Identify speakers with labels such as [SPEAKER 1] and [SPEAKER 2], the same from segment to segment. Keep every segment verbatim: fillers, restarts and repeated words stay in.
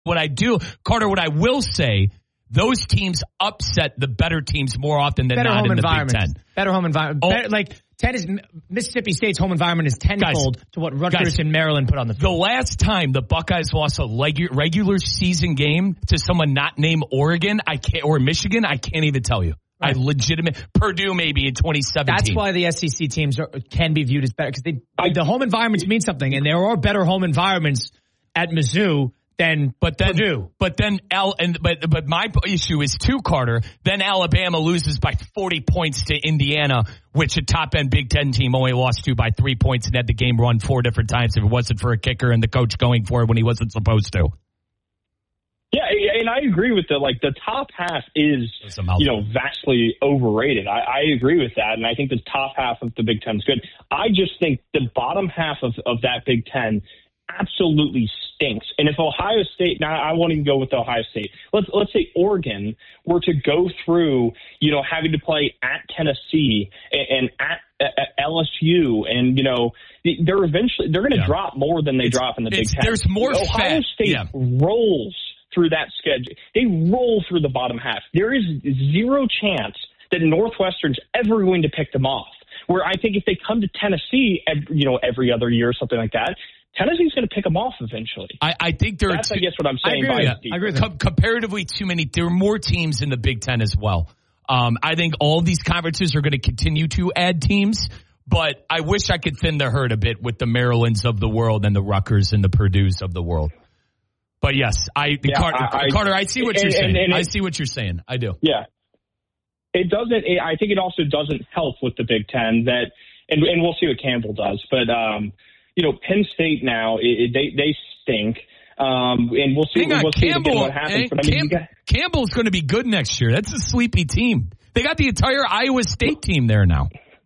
[SPEAKER 1] what I do, Carter, what I will say, those teams upset the better teams more often than
[SPEAKER 2] better
[SPEAKER 1] not
[SPEAKER 2] home
[SPEAKER 1] in the Big
[SPEAKER 2] environment.
[SPEAKER 1] Ten.
[SPEAKER 2] Better home environment.
[SPEAKER 1] Oh.
[SPEAKER 2] Better, like tennis, Mississippi State's home environment is tenfold
[SPEAKER 1] Guys,
[SPEAKER 2] to what Rutgers
[SPEAKER 1] guys,
[SPEAKER 2] and Maryland put on the field.
[SPEAKER 1] The last time the Buckeyes lost a leg- regular season game to someone not named Oregon, I can't, or Michigan, I can't even tell you. Right. I legitimate Purdue maybe in twenty seventeen.
[SPEAKER 2] That's why the S E C teams are, can be viewed as better because they the home environments mean something, and there are better home environments at Mizzou than
[SPEAKER 1] but then,
[SPEAKER 2] Purdue.
[SPEAKER 1] But then Al and but but my issue is too, Carter. Then Alabama loses by forty points to Indiana, which a top end Big Ten team only lost to by three points and had the game run four different times if it wasn't for a kicker and the coach going for it when he wasn't supposed to.
[SPEAKER 3] Yeah, and I agree with the like the top half is you know vastly overrated. I, I agree with that, and I think the top half of the Big Ten is good. I just think the bottom half of, of that Big Ten absolutely stinks. And if Ohio State, now I won't even go with Ohio State. Let's let's say Oregon were to go through you know having to play at Tennessee and, and at, at L S U, and you know they're eventually they're going to yeah. drop more than they it's, drop in the Big Ten.
[SPEAKER 1] There's more
[SPEAKER 3] Ohio
[SPEAKER 1] fat.
[SPEAKER 3] State
[SPEAKER 1] yeah.
[SPEAKER 3] rolls through that schedule. They roll through the bottom half. There is zero chance that Northwestern's ever going to pick them off. Where I think if they come to Tennessee, every, you know, every other year or something like that, Tennessee's going to pick them off eventually.
[SPEAKER 1] I, I think there
[SPEAKER 3] That's,
[SPEAKER 1] are. Two,
[SPEAKER 3] I guess what I'm saying.
[SPEAKER 1] I agree,
[SPEAKER 3] by
[SPEAKER 1] yeah, I agree Com- comparatively, too many. There are more teams in the Big Ten as well. Um, I think all these conferences are going to continue to add teams, but I wish I could thin the herd a bit with the Marylands of the world and the Rutgers and the Purdues of the world. But yes, I, yeah, Carter, I, Carter, I see what
[SPEAKER 3] and,
[SPEAKER 1] you're saying.
[SPEAKER 3] And, and
[SPEAKER 1] I
[SPEAKER 3] it,
[SPEAKER 1] see what you're saying. I do.
[SPEAKER 3] Yeah. It doesn't, it, I think it also doesn't help with the Big Ten that, and, and we'll see what Campbell does, but, um, you know, Penn State now, it, it, they, they stink. Um, and we'll see, we'll see
[SPEAKER 1] Campbell,
[SPEAKER 3] what happens.
[SPEAKER 1] eh,
[SPEAKER 3] But I mean,
[SPEAKER 1] Cam-
[SPEAKER 3] got,
[SPEAKER 1] Campbell's going to be good next year. That's a sleepy team. They got the entire Iowa State team there now.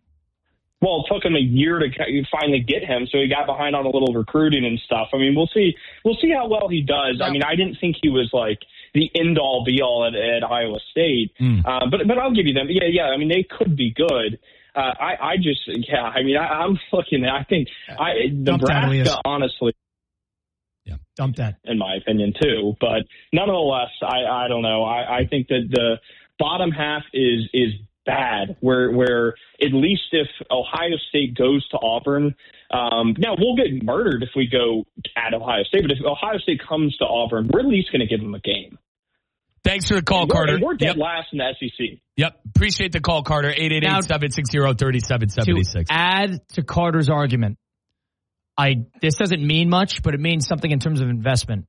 [SPEAKER 3] Well, it took him a year to finally get him, so he got behind on a little recruiting and stuff. I mean, we'll see. We'll see how well he does. I mean, I didn't think he was like the end all be all at, at Iowa State, mm. uh, but but I'll give you them. Yeah, yeah. I mean, they could be good. Uh, I I just yeah. I mean, I, I'm looking. I think I Nebraska honestly.
[SPEAKER 2] Yeah, dump that.
[SPEAKER 3] In my opinion, too. But nonetheless, I I don't know. I, I think that the bottom half is is. bad, where where at least if Ohio State goes to Auburn, um, now we'll get murdered if we go at Ohio State, but if Ohio State comes to Auburn, we're at least going to give them a game.
[SPEAKER 1] Thanks for the call,
[SPEAKER 3] and we're,
[SPEAKER 1] Carter.
[SPEAKER 3] And we're dead
[SPEAKER 1] yep.
[SPEAKER 3] last in the S E C.
[SPEAKER 1] Yep. Appreciate the call, Carter. eight eight eight, seven six zero, three seven seven six.
[SPEAKER 2] To add to Carter's argument, I this doesn't mean much, but it means something in terms of investment.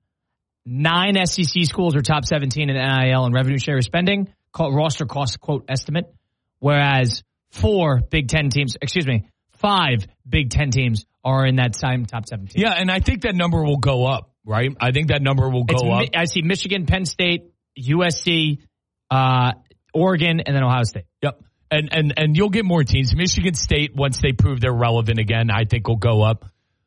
[SPEAKER 2] Nine S E C schools are top seventeen in N I L and revenue share spending, called roster cost quote estimate. Whereas four Big Ten teams, excuse me, five Big Ten teams are in that same top seventeen.
[SPEAKER 1] Yeah, and I think that number will go up, right? I think that number will go
[SPEAKER 2] it's,
[SPEAKER 1] up.
[SPEAKER 2] I see Michigan, Penn State, U S C, uh, Oregon, and then Ohio State.
[SPEAKER 1] Yep. And and and you'll get more teams. Michigan State, once they prove they're relevant again, I think will go up.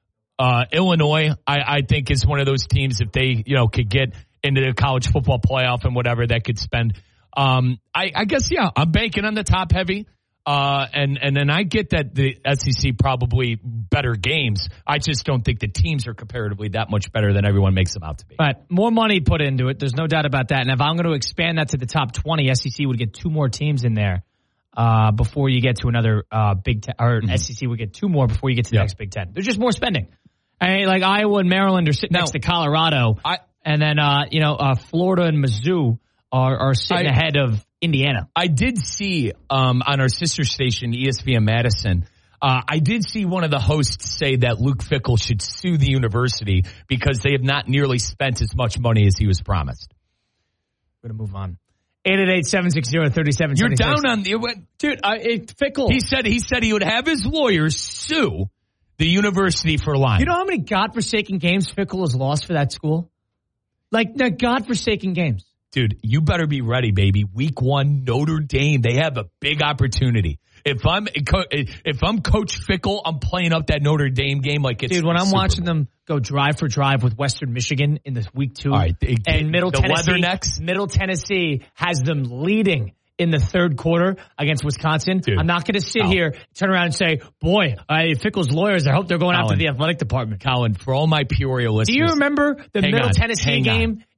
[SPEAKER 1] Uh, Illinois, I, I think is one of those teams, if they, you know, could get into the college football playoff and whatever, that could spend. Um, I, I guess, yeah, I'm banking on the top heavy. Uh, and, and then I get that the S E C probably better games. I just don't think the teams are comparatively that much better than everyone makes them out to be.
[SPEAKER 2] But more money put into it. There's no doubt about that. And if I'm going to expand that to the top twenty, S E C would get two more teams in there, uh, before you get to another, uh, Big Ten, or mm-hmm. S E C would get two more before you get to the yep. next Big Ten. There's just more spending. I mean, like Iowa and Maryland are sitting now, next to Colorado. I, and then, uh, you know, uh, Florida and Mizzou are, are sitting I, ahead of Indiana.
[SPEAKER 1] I did see um, on our sister station, E S P N Madison, uh, I did see one of the hosts say that Luke Fickell should sue the university because they have not nearly spent as much money as he was promised.
[SPEAKER 2] We're going to move on. eight eight eight, seven six zero, three seven seven six.
[SPEAKER 1] You're down on the...
[SPEAKER 2] Dude, uh, it, Fickell...
[SPEAKER 1] He said, he said he would have his lawyers sue the university for lying.
[SPEAKER 2] You know how many godforsaken games Fickell has lost for that school? Like, the godforsaken games.
[SPEAKER 1] Dude, you better be ready, baby. Week one, Notre Dame. They have a big opportunity. If I'm if I'm Coach Fickell, I'm playing up that Notre Dame game like it's.
[SPEAKER 2] Dude, when I'm
[SPEAKER 1] Super
[SPEAKER 2] watching
[SPEAKER 1] Bowl.
[SPEAKER 2] them go drive for drive with Western Michigan in this week two,
[SPEAKER 1] all right, they,
[SPEAKER 2] and Middle
[SPEAKER 1] the
[SPEAKER 2] Tennessee,
[SPEAKER 1] Leathernecks.
[SPEAKER 2] Middle Tennessee has them leading in the third quarter against Wisconsin. Dude. I'm not going to sit
[SPEAKER 1] Colin.
[SPEAKER 2] here, turn around and say, boy, uh, Fickell's lawyers, I hope they're going
[SPEAKER 1] Colin.
[SPEAKER 2] after the athletic department.
[SPEAKER 1] Colin, for all my Peoria listeners.
[SPEAKER 2] Do you remember the Middle
[SPEAKER 1] on,
[SPEAKER 2] Tennessee game
[SPEAKER 1] on.